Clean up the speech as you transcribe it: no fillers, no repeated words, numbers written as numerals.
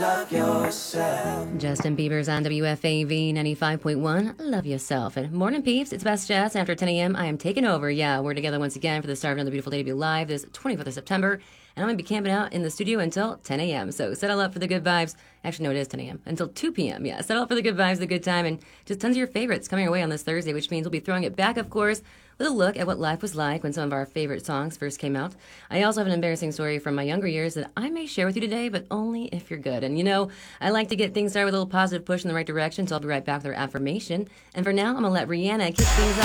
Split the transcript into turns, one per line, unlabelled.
Love yourself.
Justin Bieber's on WFAV 95.1. Love yourself. And morning, peeps. It's Best Jazz. After 10 a.m., I am taking over. Yeah, we're together once again for the start of another beautiful day to be live this 25th of September. And I'm going to be camping out in the studio until 10 a.m. So settle up for the good vibes. Actually, no, it is 10 a.m. Until 2 p.m. Yeah, settle up for the good vibes, the good time, and just tons of your favorites coming your way on this Thursday, which means we'll be throwing it back, of course, with a look at what life was like when some of our favorite songs first came out. I also have an embarrassing story from my younger years that I may share with you today, but only if you're good. And you know, I like to get things started with a little positive push in the right direction, so I'll be right back with our affirmation. And for now, I'm going to let Rihanna kick things off.